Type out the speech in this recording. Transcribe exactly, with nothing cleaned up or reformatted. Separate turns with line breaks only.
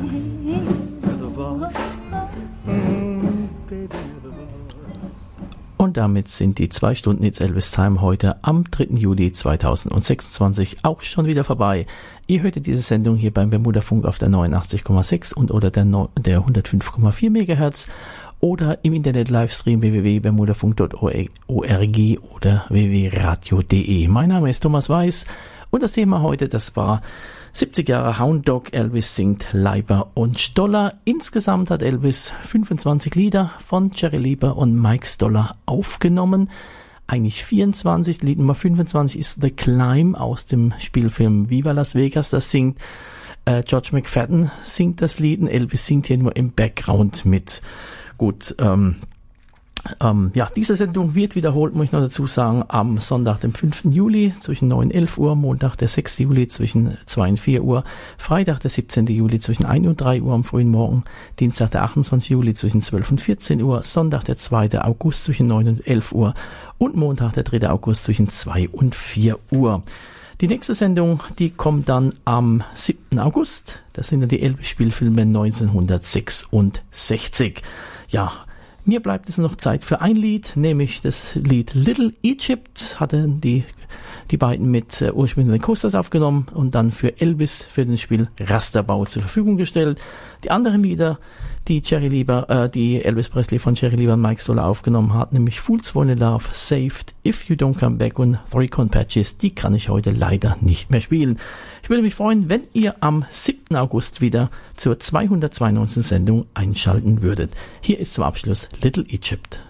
Und damit sind die zwei Stunden It's Elvis Time heute am dritten Juli zweitausendsechsundzwanzig auch schon wieder vorbei. Ihr hörtet diese Sendung hier beim Bermuda Funk auf der neunundachtzig Komma sechs und oder der, der hundertfünf Komma vier Megahertz oder im Internet Livestream w w w punkt bermudafunk punkt org oder w w w punkt radio punkt de. Mein Name ist Thomas Weiß und das Thema heute, das war siebzig Jahre Hound Dog, Elvis singt Leiber und Stoller. Insgesamt hat Elvis fünfundzwanzig Lieder von Jerry Leiber und Mike Stoller aufgenommen. Eigentlich vierundzwanzig. Lied Nummer fünfundzwanzig ist The Climb aus dem Spielfilm Viva Las Vegas. Das singt äh, George McFadden, singt das Lied und Elvis singt hier nur im Background mit. Gut, ähm, Ähm, ja, diese Sendung wird wiederholt, muss ich noch dazu sagen, am Sonntag, dem fünften Juli zwischen neun und elf Uhr, Montag, der sechsten Juli zwischen zwei und vier Uhr, Freitag, der siebzehnten Juli zwischen ein und drei Uhr am frühen Morgen, Dienstag, der achtundzwanzigsten Juli zwischen zwölf und vierzehn Uhr, Sonntag, der zweiten August zwischen neun und elf Uhr und Montag, der dritte August zwischen zwei und vier Uhr. Die nächste Sendung, die kommt dann am siebten August. Das sind dann die Elvis-Spielfilme neunzehnhundertsechsundsechzig. Ja, mir bleibt es noch Zeit für ein Lied, nämlich das Lied Little Egypt. Hatten die, die beiden mit äh, ursprünglich den Coasters aufgenommen und dann für Elvis für das Spiel Rasterbau zur Verfügung gestellt. Die anderen Lieder, die Jerry Leiber, äh, die Elvis Presley von Jerry Leiber und Mike Stoller aufgenommen hat, nämlich Fools Fall in Love, Saved, If You Don't Come Back und Three Corn Patches, die kann ich heute leider nicht mehr spielen. Ich würde mich freuen, wenn ihr am siebten August wieder zur zweihundertzweiundneunzigsten Sendung einschalten würdet. Hier ist zum Abschluss Little Egypt.